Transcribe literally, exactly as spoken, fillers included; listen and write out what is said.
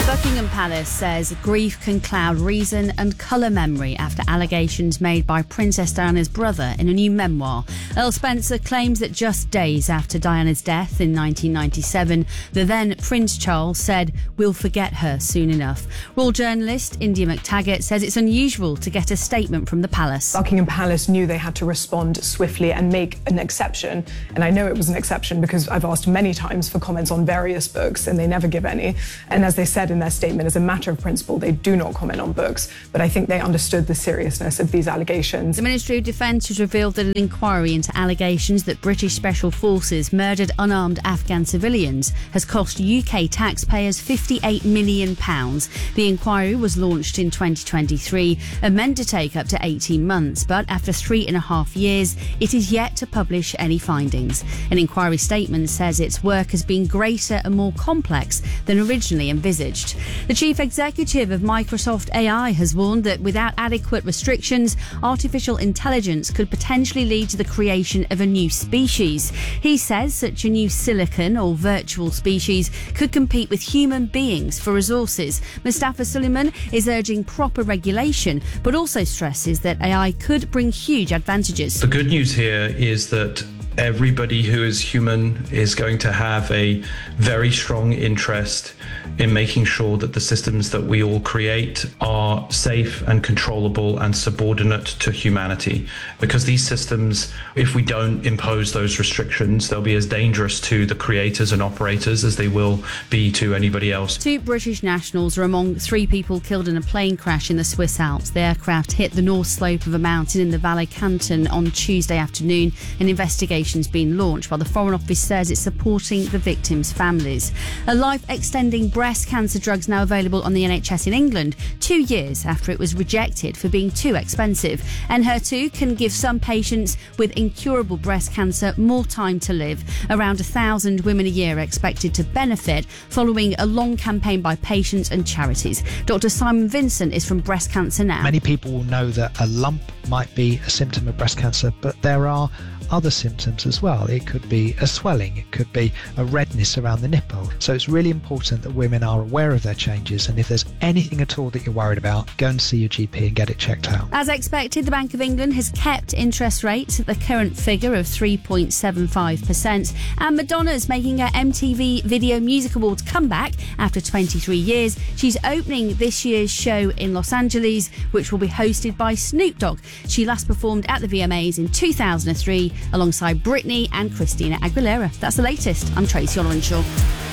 Buckingham Palace says grief can cloud reason and colour memory after allegations made by Princess Diana's brother in a new memoir. Earl Spencer claims that just days after Diana's death in nineteen ninety-seven, the then Prince Charles said, "We'll forget her soon enough." Royal journalist India McTaggart says it's unusual to get a statement from the palace. Buckingham Palace knew they had to respond swiftly and make an exception. And I know it was an exception because I've asked many times for comments on various books and they never give any. And as they said in their statement, as a matter of principle, they do not comment on books. But I think they understood the seriousness of these allegations. The Ministry of Defence has revealed that an inquiry into allegations that British Special Forces murdered unarmed Afghan civilians has cost U K taxpayers fifty-eight million pounds. The inquiry was launched in twenty twenty-three and meant to take up to eighteen months, but after three and a half years, it is yet to publish any findings. An inquiry statement says its work has been greater and more complex than originally envisaged. The chief executive of Microsoft A I has warned that without adequate restrictions, artificial intelligence could potentially lead to the creation of a new species. He says such a new silicon or virtual species could compete with human beings for resources. Mustafa Suleyman is urging proper regulation, but also stresses that A I could bring huge advantages. The good news here is that everybody who is human is going to have a very strong interest in making sure that the systems that we all create are safe and controllable and subordinate to humanity. Because these systems, if we don't impose those restrictions, they'll be as dangerous to the creators and operators as they will be to anybody else. Two British nationals are among three people killed in a plane crash in the Swiss Alps. The aircraft hit the north slope of a mountain in the Valais Canton on Tuesday afternoon. An investigation's been launched, while the Foreign Office says it's supporting the victims' families. A life-extending breast cancer drug's now available on the N H S in England, two years after it was rejected for being too expensive. N H E R two can give some patients with incurable breast cancer more time to live. Around a thousand women a year are expected to benefit following a long campaign by patients and charities. Doctor Simon Vincent is from Breast Cancer Now. Many people will know that a lump might be a symptom of breast cancer, but there are other symptoms as well. It could be a swelling, it could be a redness around the nipple. So it's really important that women are aware of their changes, and if there's anything at all that you're worried about, go and see your G P and get it checked out. As expected, the Bank of England has kept interest rates at the current figure of three point seven five percent, and Madonna's making her M T V Video Music Awards comeback after twenty-three years. She's opening this year's show in Los Angeles, which will be hosted by Snoop Dogg. She last performed at the V M As in two thousand three alongside Britney and Christina Aguilera. That's the latest. I'm Tracy Olorenshaw.